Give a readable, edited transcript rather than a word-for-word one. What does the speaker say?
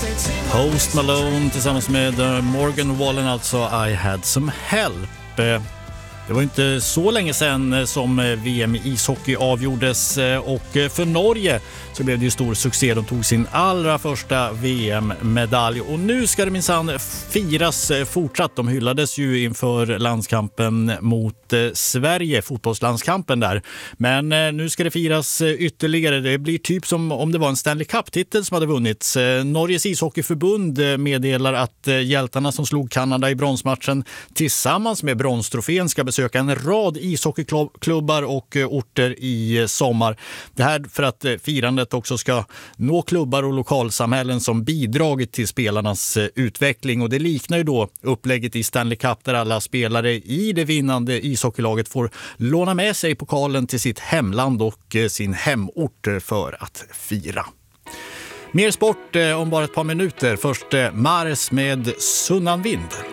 Post Malone tillsammans med Morgan Wallen, alltså I had some help. Det var inte så länge sedan som VM i ishockey avgjordes och för Norge så blev det ju stor succé. De tog sin allra första VM-medalj och nu ska det minsann firas fortsatt. De hyllades ju inför landskampen mot Sverige, fotbollslandskampen där. Men nu ska det firas ytterligare. Det blir typ som om det var en Stanley Cup-titel som hade vunnits. Norges ishockeyförbund meddelar att hjältarna som slog Kanada i bronsmatchen tillsammans med bronstrofén ska besöka en rad ishockeyklubbar och orter i sommar. Det här för att firandet också ska nå klubbar och lokalsamhällen som bidragit till spelarnas utveckling. Och det liknar ju då upplägget i Stanley Cup där alla spelare i det vinnande ishockeylaget får låna med sig pokalen till sitt hemland och sin hemort för att fira. Mer sport om bara ett par minuter. Först Mares med Sunnanvind.